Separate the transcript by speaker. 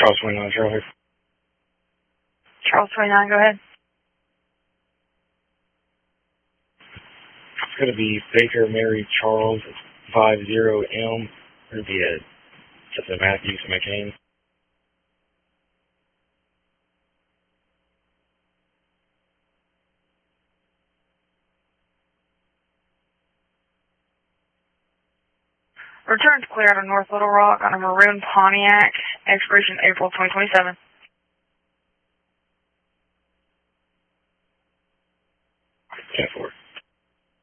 Speaker 1: Charles 29, Charlie.
Speaker 2: Charles 29, go ahead.
Speaker 1: It's going to be Baker Mary Charles 50M. Going to be at Justin Matthews McCain.
Speaker 2: Return to clear out of North Little Rock on a maroon Pontiac, expiration April 2027.